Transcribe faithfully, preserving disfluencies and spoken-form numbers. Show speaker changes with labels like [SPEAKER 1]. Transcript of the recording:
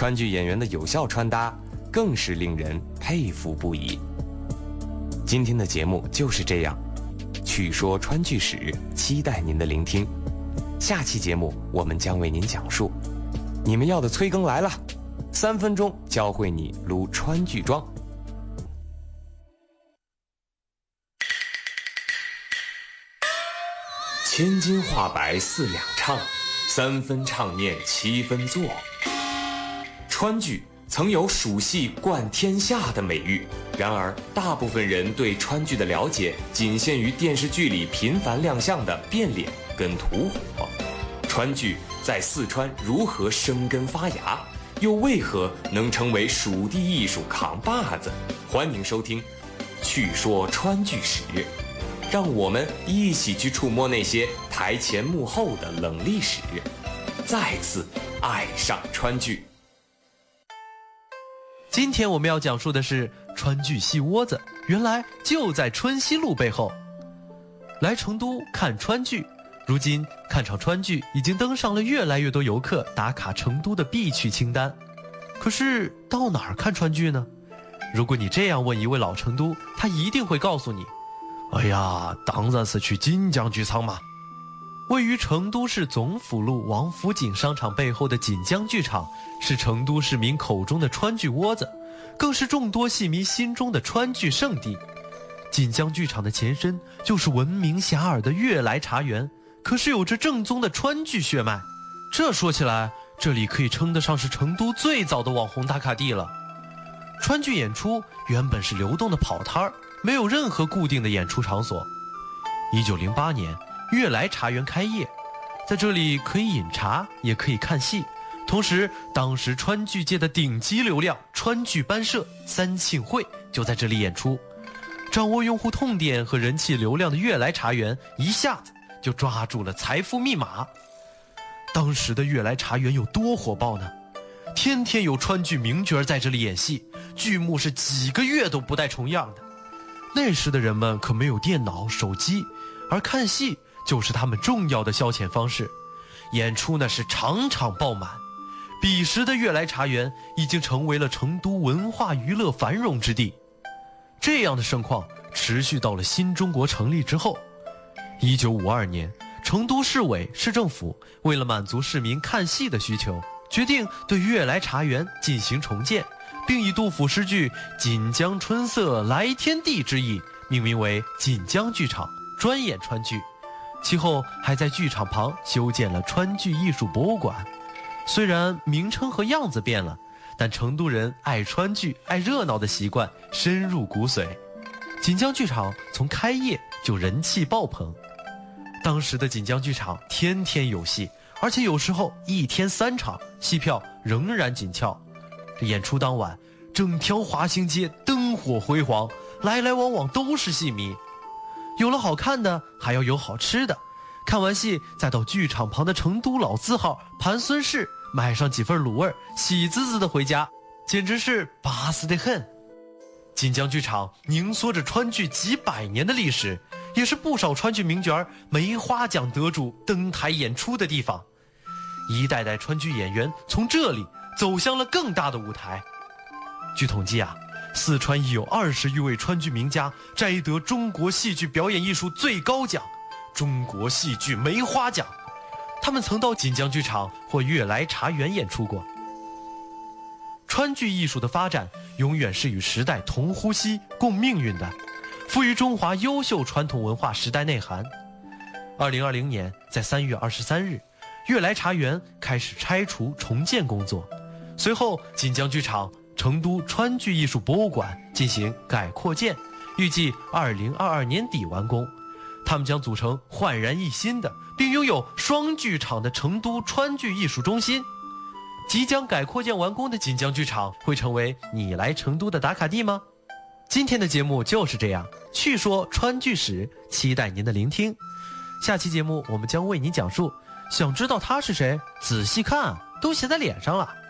[SPEAKER 1] 川剧演员的有效穿搭更是令人佩服不已。今天的节目就是这样，趣说川剧史，期待您的聆听。下期节目我们将为您讲述，你们要的催更来了，三分钟教会你撸川剧妆。千金画白四两唱，三分唱念七分做。川剧曾有蜀戏冠天下的美誉，然而大部分人对川剧的了解仅限于电视剧里频繁亮相的变脸跟吐火。川剧在四川如何生根发芽，又为何能成为蜀地艺术扛把子？欢迎收听《趣说川剧史》，让我们一起去触摸那些台前幕后的冷历史，再次爱上川剧。
[SPEAKER 2] 今天我们要讲述的是川剧戏窝子，原来就在春熙路背后。来成都看川剧，如今看场川剧已经登上了越来越多游客打卡成都的必去清单。可是到哪儿看川剧呢？如果你这样问一位老成都，他一定会告诉你，哎呀，当然是去锦江剧场嘛。位于成都市总府路王府井商场背后的锦江剧场，是成都市民口中的川剧窝子，更是众多戏迷心中的川剧圣地。锦江剧场的前身就是闻名遐迩的悦来茶园，可是有着正宗的川剧血脉。这说起来，这里可以称得上是成都最早的网红打卡地了。川剧演出原本是流动的跑摊儿，没有任何固定的演出场所。一九零八年悦来茶园开业，在这里可以饮茶，也可以看戏。同时，当时川剧界的顶级流量川剧班社三庆会就在这里演出。掌握用户痛点和人气流量的悦来茶园，一下子就抓住了财富密码。当时的悦来茶园有多火爆呢？天天有川剧名角在这里演戏，剧目是几个月都不带重样的。那时的人们可没有电脑、手机，而看戏就是他们重要的消遣方式，演出呢是场场爆满。彼时的悦来茶园已经成为了成都文化娱乐繁荣之地。这样的盛况持续到了新中国成立之后。一九五二年，成都市委市政府为了满足市民看戏的需求，决定对悦来茶园进行重建，并以杜甫诗句“锦江春色来天地”之意命名为锦江剧场，专演川剧。其后还在剧场旁修建了川剧艺术博物馆。虽然名称和样子变了，但成都人爱川剧、爱热闹的习惯深入骨髓。锦江剧场从开业就人气爆棚，当时的锦江剧场天天有戏，而且有时候一天三场，戏票仍然紧俏。这演出当晚，整条华兴街灯火辉煌，来来往往都是戏迷。有了好看的，还要有好吃的。看完戏，再到剧场旁的成都老字号盘孙氏买上几份卤味，喜滋滋的回家，简直是巴适得很。锦江剧场凝缩着川剧几百年的历史，也是不少川剧名角梅花奖得主登台演出的地方。一代代川剧演员从这里走向了更大的舞台。据统计啊，四川已有二十余位川剧名家摘得中国戏剧表演艺术最高奖中国戏剧梅花奖，他们曾到锦江剧场或悦来茶园演出过。川剧艺术的发展永远是与时代同呼吸共命运的，赋予中华优秀传统文化时代内涵。二零二零年，在三月二十三日，悦来茶园开始拆除重建工作，随后锦江剧场、成都川剧艺术博物馆进行改扩建，预计二零二二年底完工。他们将组成焕然一新的并拥有双剧场的成都川剧艺术中心。即将改扩建完工的锦江剧场会成为你来成都的打卡地吗？今天的节目就是这样，趣说川剧史，期待您的聆听。下期节目我们将为您讲述，想知道他是谁？仔细看，都写在脸上了。